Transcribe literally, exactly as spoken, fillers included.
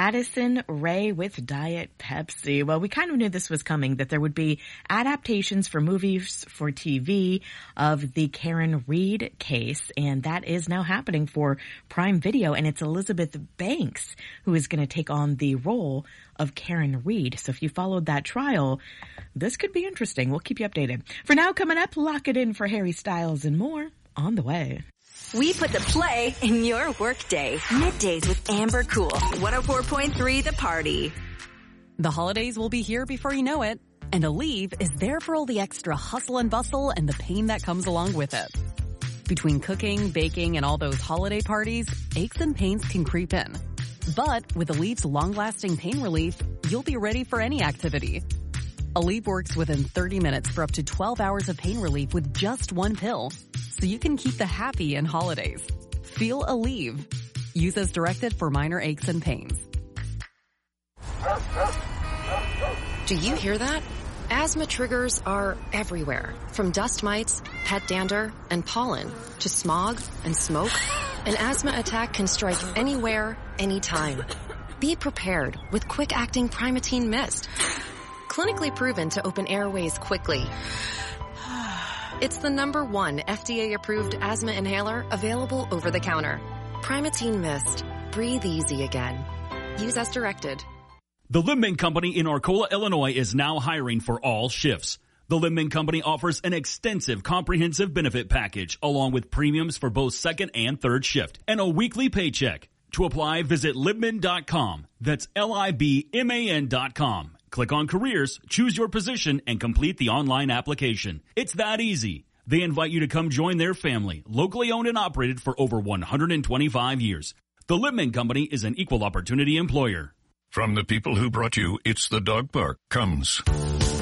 Addison Rae with Diet Pepsi. Well, we kind of knew this was coming, that there would be adaptations for movies, for T V of the Karen Read case, and that is now happening for Prime Video, and it's Elizabeth Banks who is going to take on the role of Karen Read. So if you followed that trial, this could be interesting. We'll keep you updated. For now, coming up, lock it in for Harry Styles and more on the way. We put the play in your workday. Middays with Amber Cool. one oh four point three The Party. The holidays will be here before you know it, and Aleve is there for all the extra hustle and bustle and the pain that comes along with it. Between cooking, baking, and all those holiday parties, aches and pains can creep in. But with Aleve's long-lasting pain relief, you'll be ready for any activity. Aleve works within thirty minutes for up to twelve hours of pain relief with just one pill, so you can keep the happy in holidays. Feel Aleve. Use as directed for minor aches and pains. Do you hear that? Asthma triggers are everywhere, from dust mites, pet dander, and pollen, to smog and smoke. An asthma attack can strike anywhere, anytime. Be prepared with quick-acting Primatene Mist. Clinically proven to open airways quickly. It's the number one F D A-approved asthma inhaler available over the counter. Primatene Mist. Breathe easy again. Use as directed. The Limbman Company in Arcola, Illinois is now hiring for all shifts. The Limbman Company offers an extensive comprehensive benefit package along with premiums for both second and third shift and a weekly paycheck. To apply, visit Libman dot com. That's L I B M A N dot com. Click on Careers, choose your position, and complete the online application. It's that easy. They invite you to come join their family, locally owned and operated for over one hundred twenty-five years. The Limbman Company is an equal opportunity employer. From the people who brought you It's the Dog Park comes